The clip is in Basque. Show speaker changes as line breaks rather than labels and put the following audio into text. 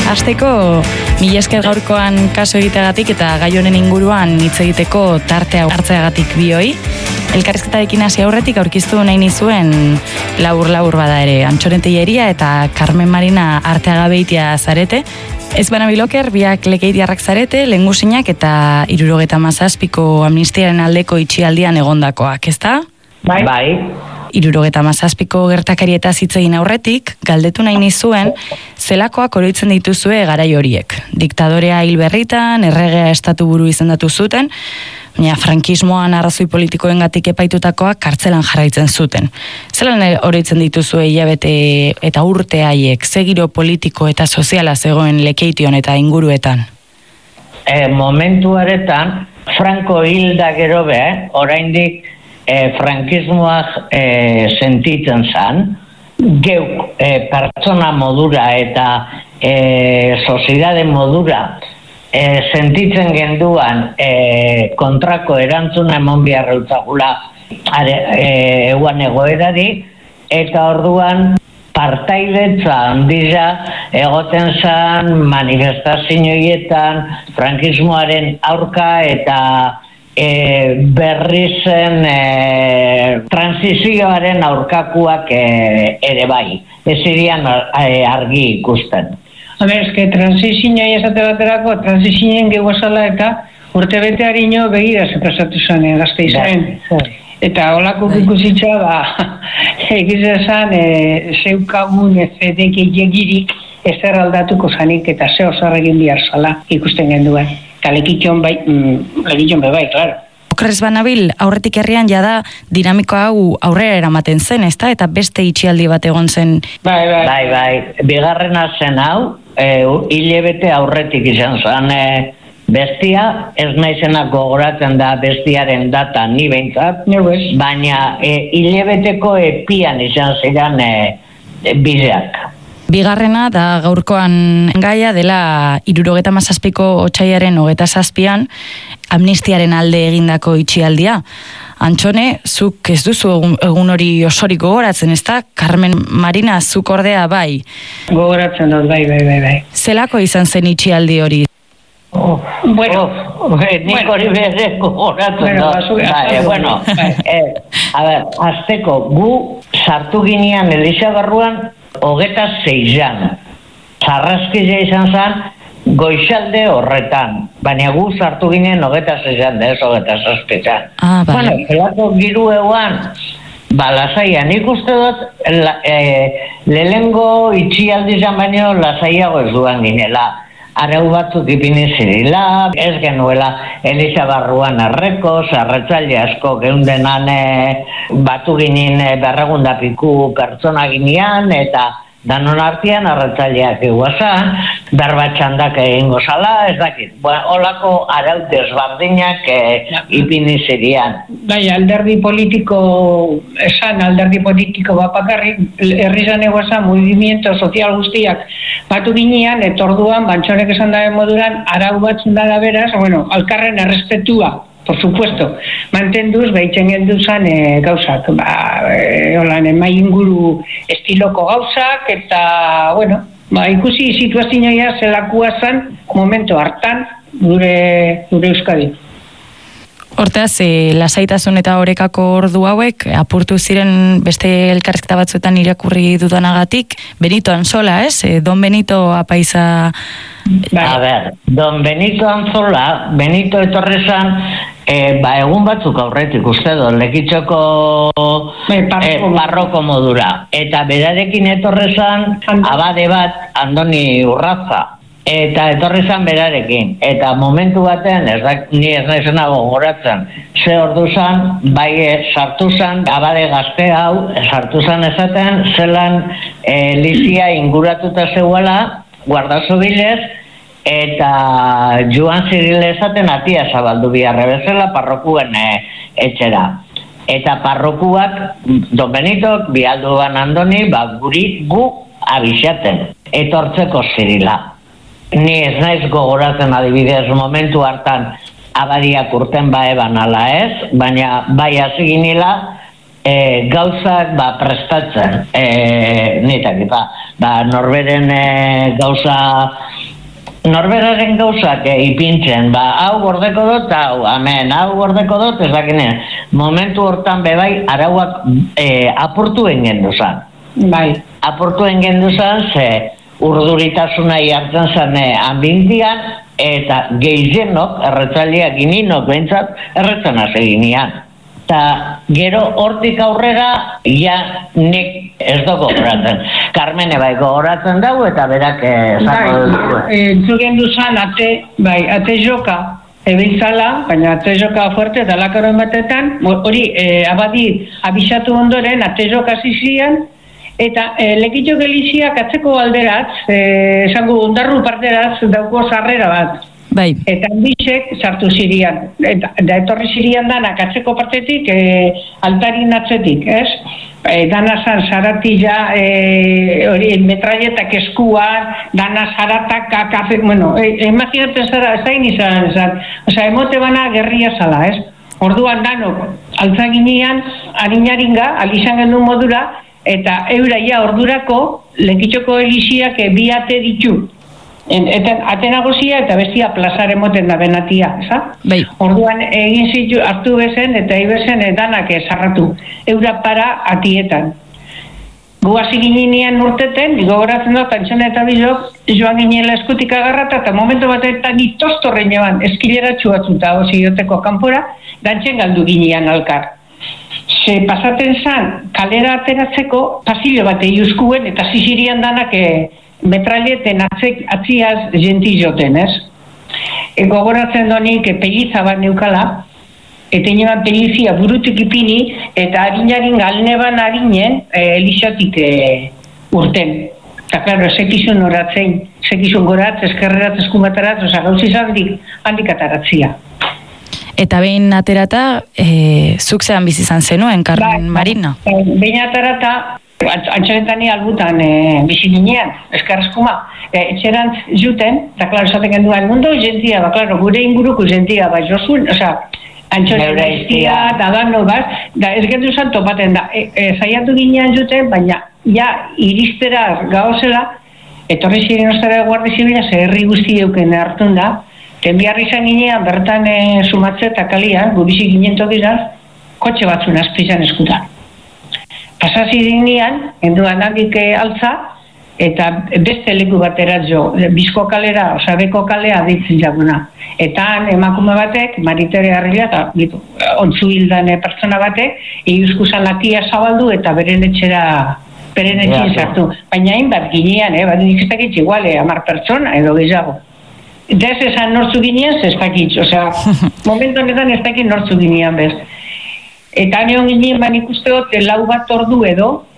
Hasteko, mila esker gaurkoan kaso egiteagatik eta gai honen inguruan hitz egiteko tartea hartzeagatik bioi. Elkarrizketarekin hasi aurretik aurkeztu nahi nizuen labur bada ere. Antxoren Telleria eta Carmen Marina Arteagabeitia zarete. Ez banabiloker, biak lekeitiarrak zarete, lehengusinak eta 77ko amnistiaren aldeko itxialdian egondakoak, ezta?
Bai.
77ko gertakarietaz hitz egin aurretik, galdetu nahi nizuen, zelakoak oroitzen dituzue garai horiek. Diktadorea hil berritan, erregea estatuburu izendatu zuten, baina frankismoan arrazoi politikoengatik epaitutakoak kartzelan jarraitzen zuten. Zelan oroitzen dituzue hilabete eta urte haiek, ze giro politiko eta soziala zegoen Lekeition eta inguruetan?
Momentu haretan, Franco hilda gero oraindik frankismoak sentitzen zan, geuk pertsona modura eta soziedade modura sentitzen genduan kontrako erantzuna emon behar eutzagula eguan egoerari, eta orduan partaidetza handia egoten zan manifestazioetan frankismoaren aurka eta berri zen transizioaren aurkakuak ere bai. Ez irian argi ikusten.
Eske transizioa esate baterako, transizioen gehuazala eta urte bete harino begira zepasatu zen Gasteizaren. Eta holako ikusitza, egizan zeukagun zedeki jegirik ezer aldatuko zanik eta ze osar egin bihar zala ikusten genduen. Eta Lekeition bai, klaro.
Okrez banabil, aurretik herrian jada dinamiko hau aurrera eramaten zen, ezta? Eta beste itxialdi bat egon zen.
Bai. Bigarrena zen hau, hilabete aurretik izan zen bestia, ez naizenak gogoratzen da bestiaren data ni behintzat, baina hilabeteko epian izan ziren bideak.
Bigarrena da gaurkoan gaia dela 77ko otsailaren 27an amnistiaren alde egindako itxialdia. Antxone, zuk ez duzu egun hori osorik gogoratzen, ezta? Carmen Marina, zuk ordea bai.
Gogoratzen dut, bai.
Zelako izan zen itxialdi hori?
Nik hori bere gogoratzen dut. Azteko, gu sartu ginean Eliza barruan 26an. Zarraskila izan zen goizalde horretan. Baina gu sartu ginen 26an, ez 27an. Bueno, zelako giru eguan, lasaia. Nik uste dut, lehengo itxialdi izan baino lasaiago ez duan ginela. Arau batzuk ipini zirila, ez genuela Eliza barruan erreko, zarretzaile asko geundenan batu ginen 200 piku pertsona ginean, eta danon artean arretzaileak eguazan, berbatxandak egingo zala, ez dakit. Olako arau desbardinak ipini zirian.
Bai, alderdi politiko bapakarrik, herrizan eguazan, movimiento sozial guztiak batu ginean, etorduan, bantxonek esan dabe moduran, arau batzun da beraz, alkarren errespetua, por supuesto, mantenduz, behitzen genduzan gauzak, mai inguru estiloko gauzak, eta, ikusi situazioa zelakua zen momentu hartan gure Euskadi.
Hortaz, lasaitasun eta orekako ordu hauek apurtu ziren beste elkarrizketa batzuetan irakurri dudanagatik, Benito Anzola, ez? Don Benito apaiza...
Don Benito Anzola, Benito etorrezan, egun batzuk aurretik uste Lekeitioko parroko modura. Eta berarekin etorrezan abade bat Andoni Urraza. Eta etorri zan berarekin. Eta momentu baten, ni ez naizena gogoratzen, ze ordu zan, bai sartu zan, abade gazte hau, sartu zan esaten, zelan Lizia inguratuta zeuela, guardazobilez, eta Joan Zirile esaten atia zabaldu biharre bezala parrokuen etxera. Eta parrokuak, Don Benitok, bialduan Andoni, gu abixaten, etortzeko Zirila. Ni ez naiz gogoratzen adibidez momentu hartan abadiak urten eban ala ez, baina bai hasi ginela gauzak prestatzen, nitak, norberen gauza norberaren gauzak ipintzen, hau gordeko dut, hau gordeko dut, ezakinen, momentu hortan bebai arauak apurtu engen duzan.
Bai.
Apurtu engen duzan, ze urduritasuna jartzen zen ambientian, eta gehienok, erretzaliak ininok behintzat, erretzen aseginean. Eta gero hortik aurrera, nik ez dugu goratzen. Carmene bai goratzen dago eta berak zango dugu.
Entzugen duzan ate joka ebeizala, baina ate joka fuerte eta lakaro ematetan, hori abadi abisatu ondoren ate joka zizian, eta lekitxo geliziak atzeko alderatz, esango ondarru parteratz dauko sarrera bat.
Bai.
Eta handixek sartu zirian. Eta etorri zirian danak atzeko partetik, altarin atzetik, ez? Dana zan saratilla, metralletak eskuan, dana saratak, kafe, bueno, imaginatzen zara, zain izan, oza, emote bana gerria zala, ez? Orduan danok, altzaginean, harinaringa, alizan gendu modura, eta euraia ordurako, lekitxoko eliziak bi ate ditu. Ate nagozia eta bestia plazare moten da benatia, eza?
Bai.
Orduan egin zitu hartu bezen eta ibezen danak zarratu. Eura para atietan. Guazi ginean urteten, gogoratzen dut, Antxona eta Bilok, joan ginela eskutik agarrata, eta momentu batetan itostorren joan, eskileratxu batzuta, osioteko kanpora, dantzen galdu ginean alkar. Se pasaten zan, kalera ateratzeko, pasillo bate iuskuen, eta zizirian danak metralleten atziaz gentizoten, ez? Gogoratzen donik peliza bat neukala, eta inoan pelizia burutik ipini, eta harinarin galneban harinen elixatik urten. Eta, klaro, sekizun horatzen, sekizun goratz, eskerreratz, eskumataratz, oza, gauziz handik ataratzia.
Eta behin aterata, zuk zean bizizan zenuen, Carmen Marina?
Behin aterata, Antxonetani albutan bizi ginean, eskarreskuma, etxerantz juten, eta klaro, esaten genduan, mundu gentia, klaro, gure inguruko gentia, josun, oza, Antxoneta iztia, da dano bat, da ez gendu zan topaten da, zaiatu ginean juten, baina, ja, iristera gauzela, etorri ziren ostara guardi zibila, herri guzti euken hartun da, tenbiarri izan ginean, bertan sumatze eta kalian, gubizi ginen tokizan, kotxe batzun azpizan eskutan. Pasasi dinean, enduan handik altza, eta beste leku baterat jo, bizko kalera, oza, beko kalea ditzen jaguna. Eta emakume batek, Maritere Arrila, eta ontzu hildan pertsona batek, eiuzkuzan lakia zabaldu eta beren etxin sartu. Baina hainbat ginean, bat ikistakitz iguale, 10 pertsona edo gehiago. Eta ez esan nortzu ginean, ez dakitz, oza, momentu honetan ez dakit nortzu ginean bez. Eta neon ginen ikuste dut, 4 ordu edo,